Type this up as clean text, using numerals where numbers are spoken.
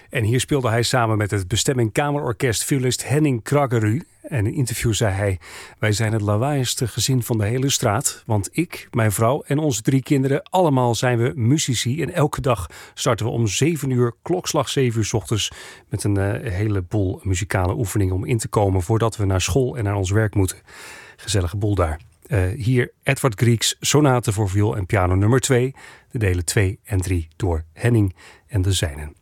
En hier speelde hij samen met het Bestemming Kamerorkest violist Henning Kraggerud. En in een interview zei hij: wij zijn het lawaaiigste gezin van de hele straat. Want ik, mijn vrouw en onze 3 kinderen, allemaal zijn we muzici. En elke dag starten we om 7 uur, klokslag 7 uur 's ochtends, met een heleboel muzikale oefeningen om in te komen voordat we naar school en naar ons werk moeten. Gezellige boel daar. Hier Edvard Griegs Sonate voor viool en piano nummer 2. De delen 2 en 3 door Henning en de zijnen.